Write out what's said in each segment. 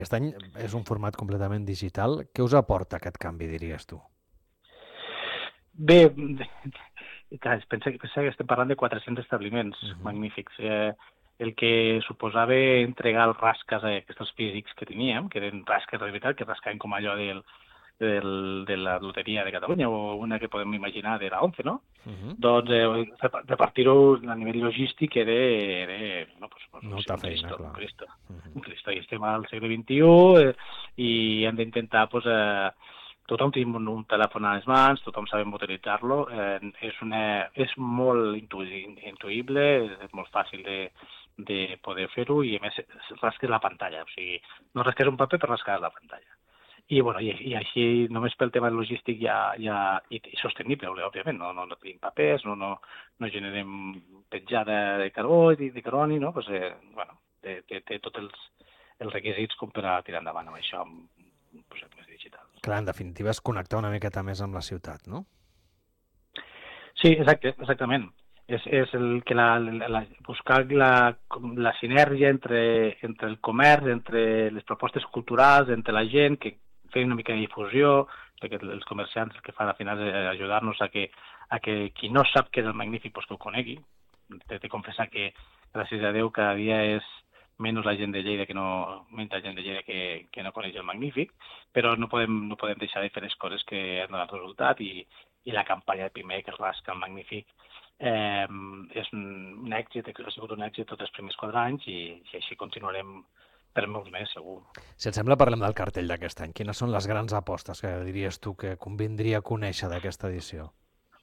Aquest any és un format completament digital. Què us aporta aquest canvi, diries tu? Bé, clar, pensa que estem parlant de 400 establiments magnífics. El que suposava entregar els rasques aquests físics que teníem, que eren rasques de veritat, que rascaven com allò de la loteria de Catalunya o una que podem imaginar de la 11, no? Doncs repartir-ho a nivell logístic era no, Molta un feina, Cristo, un clar. Cristo. Un Cristo. I estem al segle XXI i hem d'intentar tothom tenim un telèfon a les mans, tothom sabem utilitzar-lo, és molt intuïble, és molt fàcil de poder fer-ho i a més rasques la pantalla, o sigui, no rasques un paper però rasques la pantalla. I, bueno, i així només pel tema logístic i sostenible, òbviament, no tenim papers, no generem petjada de carbó i de carboni, no? Pues, bueno, té tots els requisits com per a tirar endavant amb això, amb un projecte més digital. Clar, en definitiva, és connectar una miqueta més amb la ciutat, no? Sí, exactament. És el que buscar la sinergia entre el comerç, entre les propostes culturals, entre la gent, que fer una mica de difusió, perquè els comerciants el que fan al final és ajudar-nos a que qui no sap què és el Magnífic pues que ho conegui. T'he de confessar que, gràcies a Déu, cada dia és menys la gent de Lleida menys la gent de Lleida que no coneix el Magnífic, però no podem deixar de fer les coses que han donat resultat i la campanya de primer que es rasca el Magnífic és un èxit, ha sigut un èxit tots els primers 4 anys i així continuarem per molts més, segur. Si et sembla, parlem del cartell d'aquest any. Quines són les grans apostes que diries tu que convindria conèixer d'aquesta edició?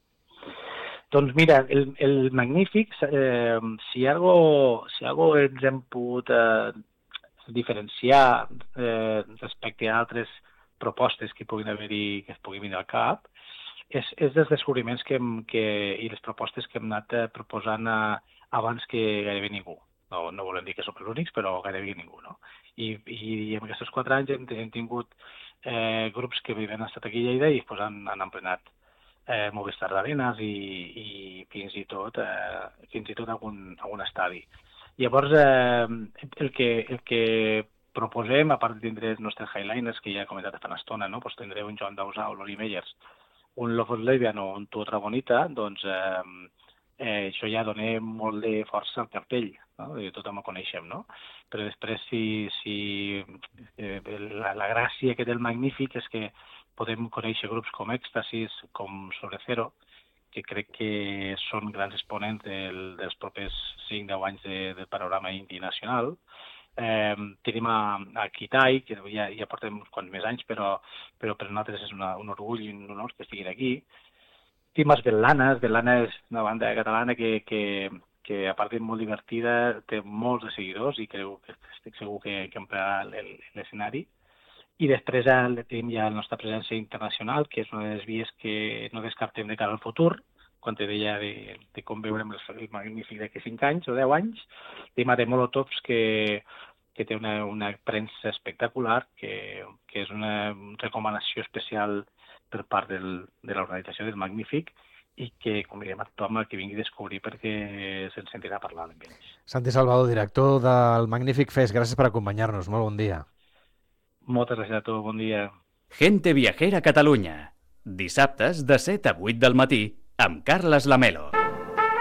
Doncs mira, el Magnífic, si algo ens hem pogut diferenciar respecte a altres propostes que puguin haver-hi, que es puguin venir al cap, és dels descobriments i les propostes que hem anat proposant abans que gairebé ningú. No volem dir que som els únics, però gairebé ningú, no? I en aquests 4 anys hem tingut grups que han estat aquí a Lleida i pues, han emprenat Movistar d'Arenas i fins i tot algun estadi. Llavors, el que proposem, a part de tindre els nostres highliners, que ja he comentat fa una estona, no? Pues tindré un Joan Dausà o l'Oli Meyers, un Love of Lesbian o un Tu Otra Bonita, doncs això ja dona molt de força al cartell, no? I tothom ho coneixem, no? Però després, la gràcia que té el Magnífic és que podem conèixer grups com Èxtasis, com Sobre Cero, que crec que són grans exponents dels propers 5-10 anys del panorama indie nacional. Tenim a Kitai, que ja portem uns quants més anys, però per nosaltres és un orgull i un honor que estiguin aquí. Tenim Svetlana és una banda catalana que a part de molt divertida, té molts de seguidors i estic segur que emprarà l'escenari. I després tenim ja la nostra presència internacional, que és una de les vies que no descartem de cara al futur, quan te deia de com veurem el Magnífic d'aquí 5 anys o 10 anys. Tenim a The Molotovs, que té una premsa espectacular, que és una recomanació especial per part de l'organització del Magnífic i que convidem a tothom que vingui a descobrir perquè se'n sentirà parlar amb ells. Santi Salvador, director del Magnífic Fest, gràcies per acompanyar-nos. Molt bon dia. Moltes gràcies a tu, bon dia. Gente Viajera Catalunya. Dissabtes de 7 a 8 del matí amb Carles Lamelo.